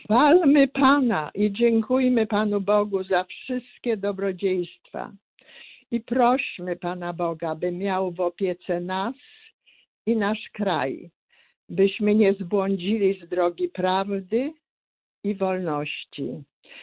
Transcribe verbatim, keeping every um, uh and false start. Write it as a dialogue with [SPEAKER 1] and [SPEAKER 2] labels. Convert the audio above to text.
[SPEAKER 1] Chwalmy Pana i dziękujmy Panu Bogu za wszystkie dobrodziejstwa. I prośmy Pana Boga, by miał w opiece nas i nasz kraj, byśmy nie zbłądzili z drogi prawdy i wolności.